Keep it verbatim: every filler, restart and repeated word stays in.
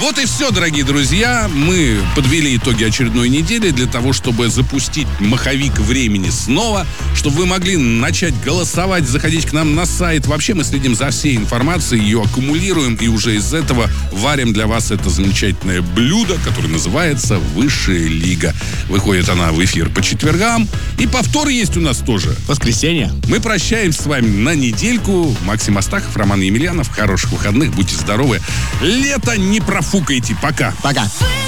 Вот и все, дорогие друзья. Мы подвели итоги очередной недели для того, чтобы запустить маховик времени снова, чтобы вы могли начать голосовать, заходить к нам на сайт. Вообще мы следим за всей информацией, ее аккумулируем и уже из этого варим для вас это замечательное блюдо, которое называется «Высшая лига». Выходит она в эфир по четвергам. И повтор есть у нас тоже. Воскресенье. Мы прощаемся с вами на недельку. Максим Астахов, Роман Емельянов. Хороших выходных, будьте здоровы. Лето не профукайте. Пока. Пока.